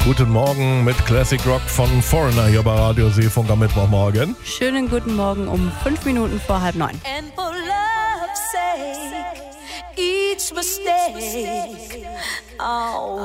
Guten Morgen mit Classic Rock von Foreigner hier bei Radio Seefunk am Mittwochmorgen. Schönen guten Morgen um 5 Minuten vor 8:30. And for love's sake, each mistake, oh.